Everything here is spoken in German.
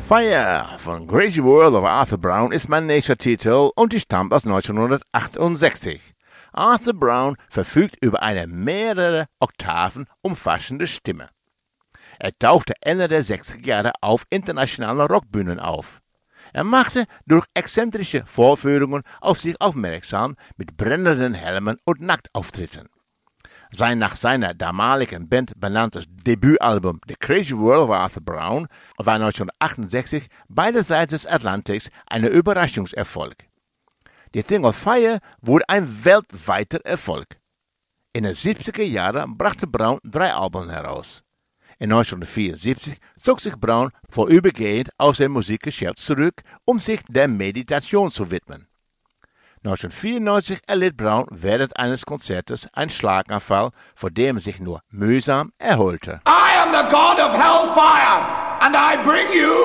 Fire von Crazy World of Arthur Brown ist mein nächster Titel und die stammt aus 1968. Arthur Brown verfügt über eine mehrere Oktaven umfassende Stimme. Er tauchte Ende der 60er Jahre auf internationalen Rockbühnen auf. Er machte durch exzentrische Vorführungen auf sich aufmerksam mit brennenden Helmen und Nacktauftritten. Sein nach seiner damaligen Band benanntes Debütalbum The Crazy World of Arthur Brown war 1968 beiderseits des Atlantiks ein Überraschungserfolg. Die Single Fire wurde ein weltweiter Erfolg. In den 70er Jahren brachte Brown 3 Alben heraus. In 1974 zog sich Brown vorübergehend aus dem Musikgeschäft zurück, um sich der Meditation zu widmen. 1994 erlitt Brown während eines Konzertes einen Schlaganfall, von dem er sich nur mühsam erholte. I am the god of hellfire, and I bring you